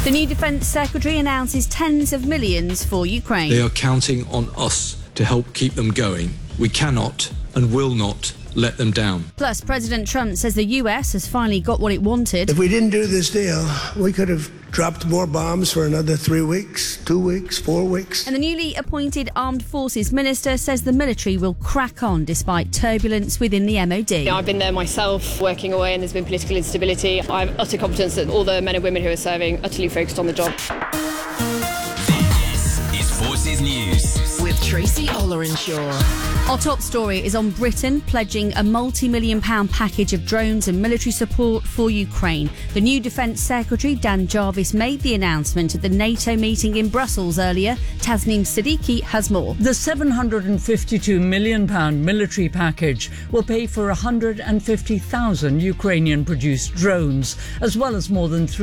The new Defence Secretary announces tens of millions for Ukraine. They are counting on us to help keep them going. We cannot and will not let them down. Plus, President Trump says the US has finally got what it wanted. If we didn't do this deal, we could have dropped more bombs for another 3 weeks, 2 weeks, 4 weeks. And the newly appointed Armed Forces Minister says the military will crack on despite turbulence within the MOD. I've been there myself, working away, and there's been political instability. I have utter confidence that all the men and women who are serving are utterly focused on the job. This is Forces News with Tracy Ollerenshaw. Our top story is on Britain pledging a multi-million-pound package of drones and military support for Ukraine. The new Defence Secretary, Dan Jarvis, made the announcement at the NATO meeting in Brussels earlier. Tasneem Siddiqui has more. The £752 million military package will pay for 150,000 Ukrainian-produced drones, as well as more than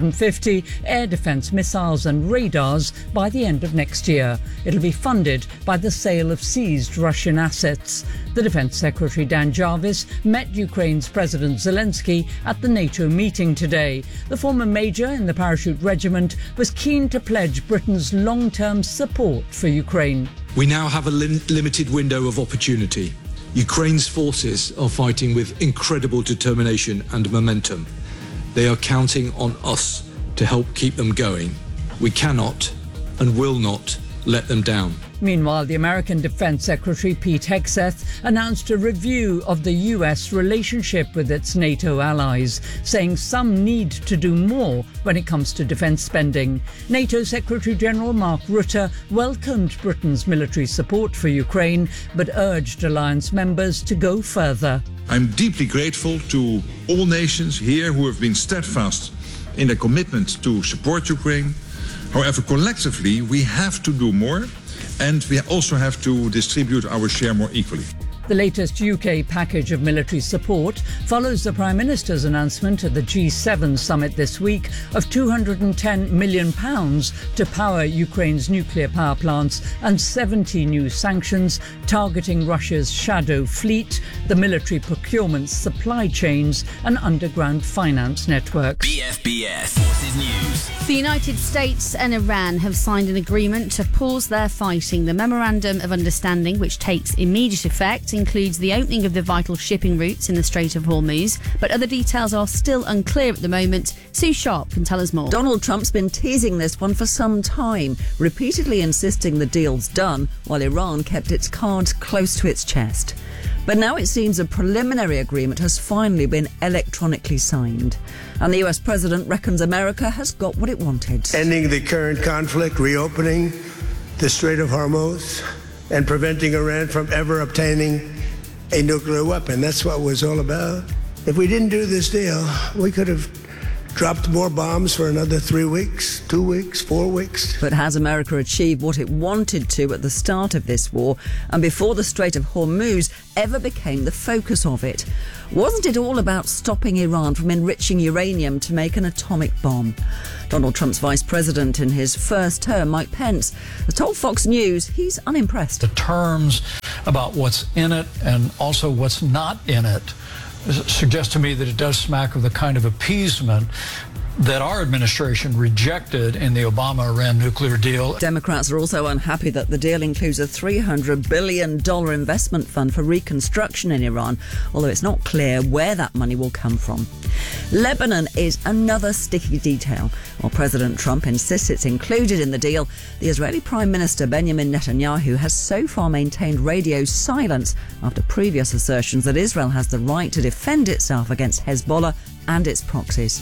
350 air defence missiles and radars by the end of next year. It'll be funded by the sale of seized Russian assets. The Defence Secretary Dan Jarvis met Ukraine's President Zelensky at the NATO meeting today. The former major in the Parachute Regiment was keen to pledge Britain's long-term support for Ukraine. We now have a limited window of opportunity. Ukraine's forces are fighting with incredible determination and momentum. They are counting on us to help keep them going. We cannot and will not let them down. Meanwhile, the American Defense Secretary Pete Hegseth announced a review of the US relationship with its NATO allies, saying some need to do more when it comes to defence spending. NATO Secretary General Mark Rutte welcomed Britain's military support for Ukraine, but urged alliance members to go further. I'm deeply grateful to all nations here who have been steadfast in their commitment to support Ukraine. However, collectively, we have to do more, and we also have to distribute our share more equally. The latest UK package of military support follows the Prime Minister's announcement at the G7 summit this week of £210 million to power Ukraine's nuclear power plants and 70 new sanctions targeting Russia's shadow fleet, the military procurement supply chains and underground finance networks. BFBS Forces News. The United States and Iran have signed an agreement to pause their fighting. The Memorandum of Understanding, which takes immediate effect, includes the opening of the vital shipping routes in the Strait of Hormuz, but other details are still unclear at the moment. Sue Sharp can tell us more. Donald Trump's been teasing this one for some time, repeatedly insisting the deal's done, while Iran kept its cards close to its chest. But now it seems a preliminary agreement has finally been electronically signed. And the US president reckons America has got what it wanted. Ending the current conflict, reopening the Strait of Hormuz, and preventing Iran from ever obtaining a nuclear weapon. That's what it was all about. If we didn't do this deal, we could have dropped more bombs for another 3 weeks, 2 weeks, 4 weeks. But has America achieved what it wanted to at the start of this war and before the Strait of Hormuz ever became the focus of it? Wasn't it all about stopping Iran from enriching uranium to make an atomic bomb? Donald Trump's vice president in his first term, Mike Pence, has told Fox News he's unimpressed. The terms about what's in it and also what's not in it suggests to me that it does smack of the kind of appeasement that our administration rejected in the Obama-Iran nuclear deal. Democrats are also unhappy that the deal includes a $300 billion investment fund for reconstruction in Iran, although it's not clear where that money will come from. Lebanon is another sticky detail. While President Trump insists it's included in the deal, the Israeli Prime Minister Benjamin Netanyahu has so far maintained radio silence after previous assertions that Israel has the right to defend itself against Hezbollah and its proxies.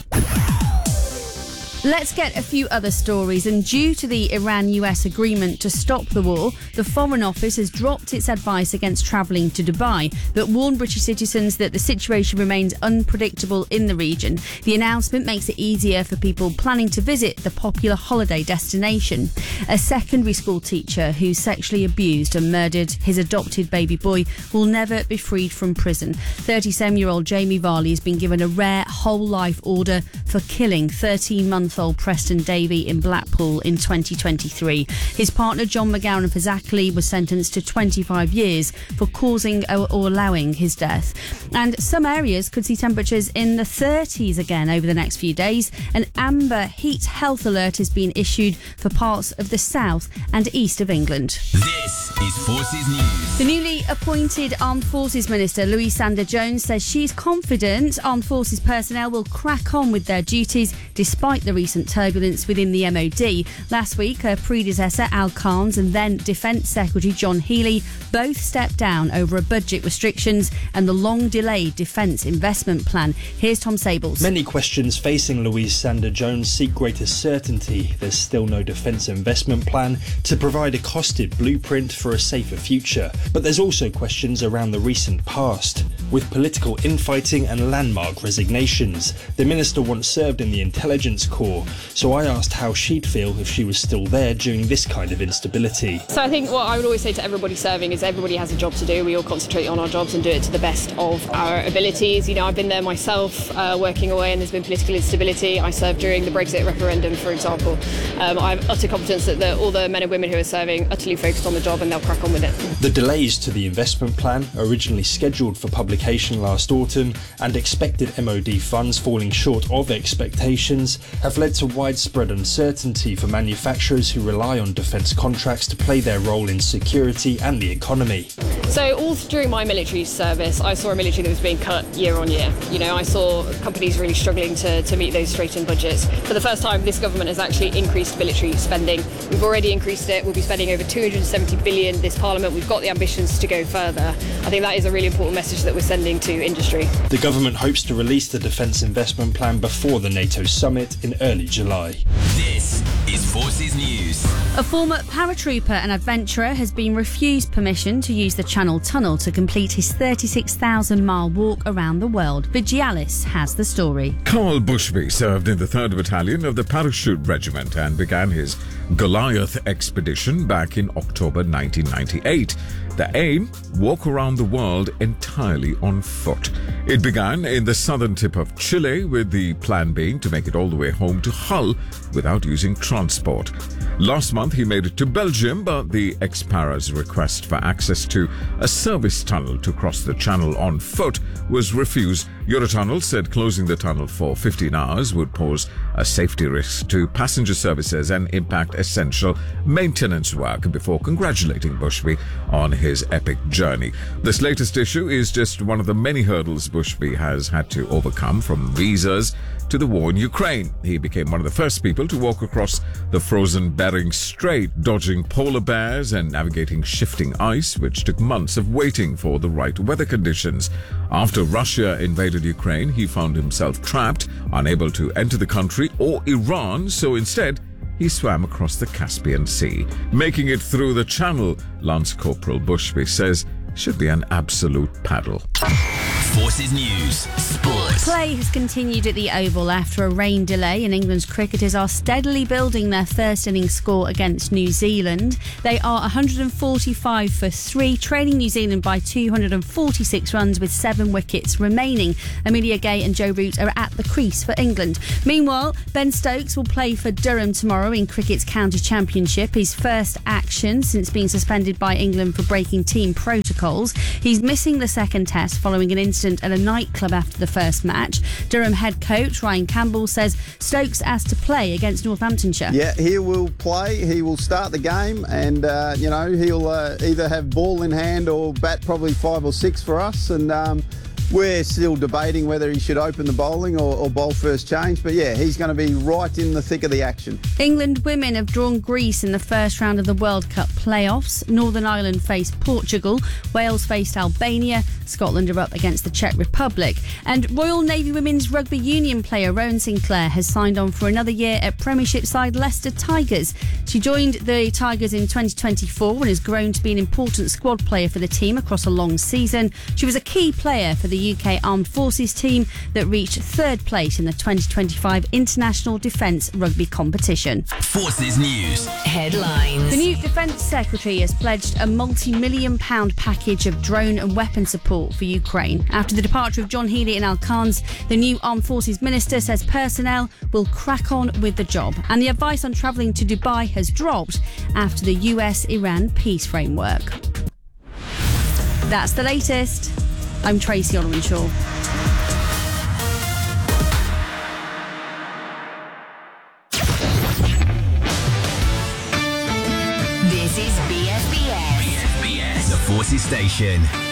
Let's get a few other stories. And due to the Iran-US agreement to stop the war, the Foreign Office has dropped its advice against travelling to Dubai, but warned British citizens that the situation remains unpredictable in the region. The announcement makes it easier for people planning to visit the popular holiday destination. A secondary school teacher who sexually abused and murdered his adopted baby boy will never be freed from prison. 37-year-old Jamie Varley has been given a rare whole-life order for killing 13-month Bernthal Preston Davy in Blackpool in 2023. His partner John McGowan Fazakerley was sentenced to 25 years for causing or allowing his death. And some areas could see temperatures in the 30s again over the next few days. An amber heat health alert has been issued for parts of the south and east of England. This is Forces News. The newly appointed Armed Forces Minister, Louise Sanders-Jones, says she's confident Armed Forces personnel will crack on with their duties despite the recent turbulence within the MOD. Last week, her predecessor, Al Carnes, and then Defence Secretary John Healey both stepped down over budget restrictions and the long-delayed Defence Investment Plan. Here's Tom Sables. Many questions facing Louise Sanders-Jones seek greater certainty. There's still no Defence Investment Plan to provide a costed blueprint for a safer future. But there's also questions around the recent past. With political infighting and landmark resignations, the minister once served in the Intelligence Corps, so I asked how she'd feel if she was still there during this kind of instability. So I think what I would always say to everybody serving is everybody has a job to do. We all concentrate on our jobs and do it to the best of our abilities. You know, I've been there myself, working away, and there's been political instability. I served during the Brexit referendum, for example. I have utter confidence that all the men and women who are serving utterly focused on the job and they'll crack on with it. The delays to the investment plan, originally scheduled for publication last autumn, and expected MOD funds falling short of expectations, have led to widespread uncertainty for manufacturers who rely on defence contracts to play their role in security and the economy. So all during my military service, I saw a military that was being cut year on year. You know, I saw companies really struggling to meet those straight-in budgets. For the first time, this government has actually increased military spending. We've already increased it. We'll be spending over 270 billion this Parliament. We've got the ambitions to go further. I think that is a really important message that we're sending to industry. The government hopes to release the Defence Investment Plan before the NATO summit in early July. This is Forces News. A former paratrooper and adventurer has been refused permission to use the Channel Tunnel to complete his 36,000-mile walk around the world. Vigialis has the story. Carl Bushby served in the 3rd Battalion of the Parachute Regiment and began his Goliath expedition back in October 1998. The aim? Walk around the world entirely on foot. It began in the southern tip of Chile, with the plan being to make it all the way home to Hull without using transport. Last month he made it to Belgium, but the ex-para's request for access to a service tunnel to cross the channel on foot was refused. Eurotunnel said closing the tunnel for 15 hours would pose a safety risk to passenger services and impact essential maintenance work, before congratulating Bushby on his epic journey. This latest issue is just one of the many hurdles Bushby has had to overcome, from visas to the war in Ukraine. He became one of the first people to walk across the frozen Bering Strait, dodging polar bears and navigating shifting ice, which took months of waiting for the right weather conditions. After Russia invaded Ukraine, he found himself trapped, unable to enter the country or Iran, so instead he swam across the Caspian Sea. Making it through the channel, Lance Corporal Bushby says, should be an absolute paddle. Forces News Sports. Play has continued at the Oval after a rain delay, and England's cricketers are steadily building their first innings score against New Zealand. They are 145 for 3, trailing New Zealand by 246 runs with 7 wickets remaining. Amelia Gay and Joe Root are at the crease for England. Meanwhile, Ben Stokes will play for Durham tomorrow in cricket's county championship, his first action since being suspended by England for breaking team protocols. He's missing the second test following an incident at a nightclub after the first match. Durham head coach Ryan Campbell says Stokes asked to play against Northamptonshire. Yeah, he will play. He will start the game, and he'll either have ball in hand or bat probably 5 or 6 for us. And we're still debating whether he should open the bowling or bowl first change. But yeah, he's going to be right in the thick of the action. England women have drawn Greece in the first round of the World Cup playoffs. Northern Ireland faced Portugal. Wales faced Albania. Scotland are up against the Czech Republic. And Royal Navy Women's Rugby Union player Rowan Sinclair has signed on for another year at Premiership side Leicester Tigers. She joined the Tigers in 2024 and has grown to be an important squad player for the team across a long season. She was a key player for the UK Armed Forces team that reached 3rd place in the 2025 International Defence Rugby Competition. Forces News Headlines. The new Defence Secretary has pledged a multi-million-pound package of drone and weapon support support for Ukraine. After the departure of John Healey and Al Khans, the new Armed Forces Minister says personnel will crack on with the job. And the advice on travelling to Dubai has dropped after the US-Iran peace framework. That's the latest. I'm Tracy Ollerenshaw. This is BFBS. The Forces Station.